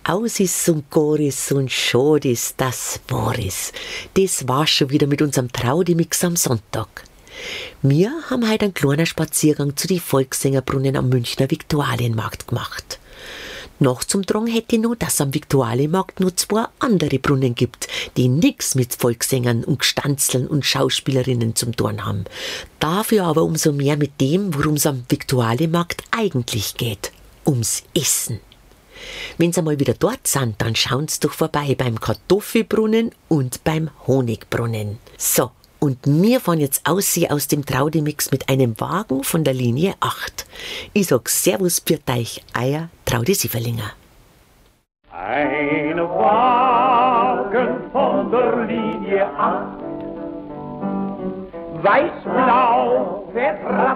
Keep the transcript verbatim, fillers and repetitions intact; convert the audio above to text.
aus ist und gar ist und schade ist, das war es. Das war schon wieder mit unserem Traudemix am Sonntag. Wir haben heute einen kleinen Spaziergang zu den Volkssängerbrunnen am Münchner Viktualienmarkt gemacht. Noch zum Drang hätte ich noch, dass es am Viktualienmarkt noch zwei andere Brunnen gibt, die nichts mit Volkssängern und Gstanzeln und Schauspielerinnen zum tun haben. Dafür aber umso mehr mit dem, worum es am Viktualienmarkt eigentlich geht. Ums Essen. Wenn Sie einmal wieder dort sind, dann schauen Sie doch vorbei beim Kartoffelbrunnen und beim Honigbrunnen. So, und wir fahren jetzt aus, aus dem Traudemix mit einem Wagen von der Linie acht. Ich sag Servus für euch, euer Traudi Sieverlinger. Ein Wagen von der Linie acht, weiß-blau, fährt